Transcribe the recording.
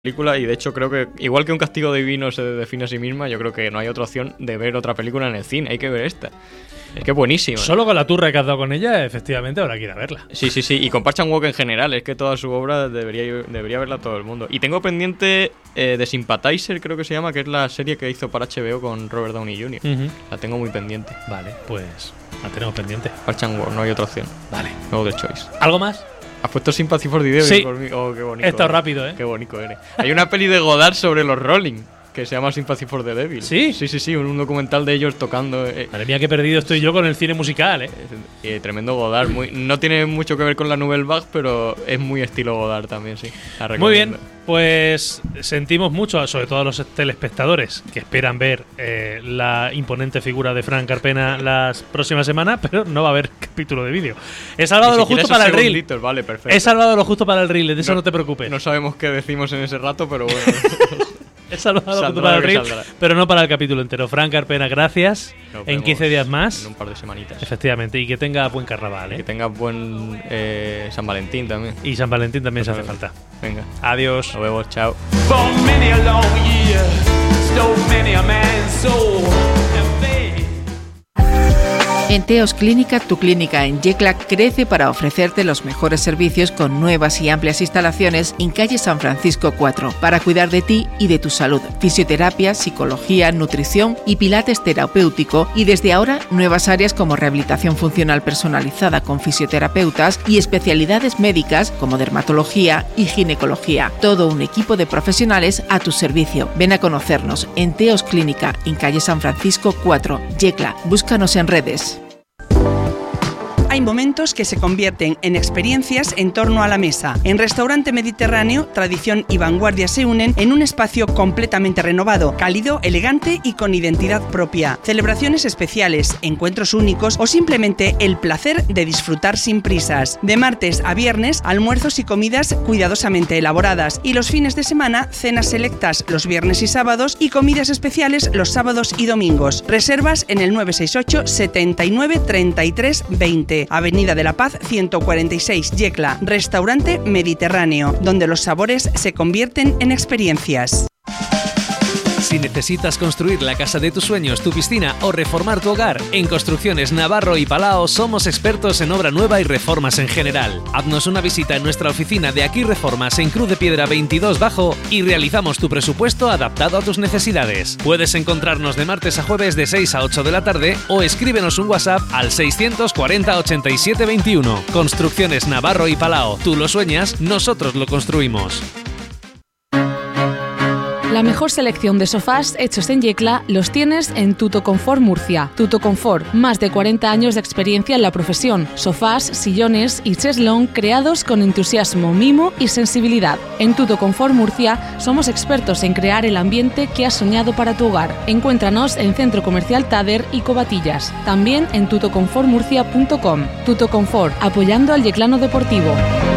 película, y de hecho creo que, igual que Un castigo divino se define a sí misma, yo creo que no hay otra opción de ver otra película en el cine, hay que ver esta. Es que es buenísima. Solo con la turra que has dado con ella, efectivamente habrá que ir a verla. Sí, y con Park Chan-wook en general, es que toda su obra debería verla todo el mundo. Y tengo pendiente The Sympathizer, creo que se llama, que es la serie que hizo para HBO con Robert Downey Jr. La tengo muy pendiente. Vale, pues la tenemos pendiente. Park Chan-wook, no hay otra opción. Vale. No the choice. ¿Algo más? ¿Has puesto Sympathy for the Devil? Sí. Por mí? Oh, qué bonito. He estado rápido, ¿eh? Qué bonito eres. Hay una peli de Godard sobre los Rolling que se llama Sympathy for the Devil. ¿Sí? Sí, un documental de ellos tocando. Madre mía, qué perdido estoy yo con el cine musical, ¿eh? Tremendo Godard. No tiene mucho que ver con la Nouvelle Vague, pero es muy estilo Godard también, sí. Muy bien, pues sentimos mucho, sobre todo a los telespectadores que esperan ver la imponente figura de Fran Carpena las próximas semanas, pero no va a haber capítulo de vídeo. He salvado lo justo para el reel. Vale, perfecto. He salvado lo justo para el reel, de eso no te preocupes. No sabemos qué decimos en ese rato, pero bueno. He salvado lo justo para el reel, pero no para el capítulo entero. Fran Carpena, gracias. En 15 días más. En un par de semanitas. Efectivamente, y que tenga buen carnaval, ¿eh? Que tenga buen San Valentín también. Y San Valentín también se hace falta. Venga. Adiós. Nos vemos, chao. En Teos Clínica, tu clínica en Yecla crece para ofrecerte los mejores servicios con nuevas y amplias instalaciones en calle San Francisco 4 para cuidar de ti y de tu salud. Fisioterapia, psicología, nutrición y pilates terapéutico, y desde ahora nuevas áreas como rehabilitación funcional personalizada con fisioterapeutas y especialidades médicas como dermatología y ginecología. Todo un equipo de profesionales a tu servicio. Ven a conocernos en Teos Clínica en calle San Francisco 4, Yecla. Búscanos en redes. Hay momentos que se convierten en experiencias en torno a la mesa. En Restaurante Mediterráneo, tradición y vanguardia se unen en un espacio completamente renovado, cálido, elegante y con identidad propia. Celebraciones especiales, encuentros únicos o simplemente el placer de disfrutar sin prisas. De martes a viernes, almuerzos y comidas cuidadosamente elaboradas, y los fines de semana, cenas selectas los viernes y sábados y comidas especiales los sábados y domingos. Reservas en el 968 79 33 20. Avenida de la Paz 146, Yecla. Restaurante Mediterráneo, donde los sabores se convierten en experiencias. Si necesitas construir la casa de tus sueños, tu piscina o reformar tu hogar, en Construcciones Navarro y Palao somos expertos en obra nueva y reformas en general. Haznos una visita en nuestra oficina de Aquí Reformas en Cruz de Piedra 22 Bajo y realizamos tu presupuesto adaptado a tus necesidades. Puedes encontrarnos de martes a jueves de 6 a 8 de la tarde o escríbenos un WhatsApp al 640 87 21. Construcciones Navarro y Palao. Tú lo sueñas, nosotros lo construimos. La mejor selección de sofás hechos en Yecla los tienes en Tuto Confort Murcia. Tuto Confort, más de 40 años de experiencia en la profesión. Sofás, sillones y cheslón creados con entusiasmo, mimo y sensibilidad. En Tuto Confort Murcia somos expertos en crear el ambiente que has soñado para tu hogar. Encuéntranos en Centro Comercial Tader y Covatillas. También en tutoconfortmurcia.com. Tuto Confort, apoyando al yeclano deportivo.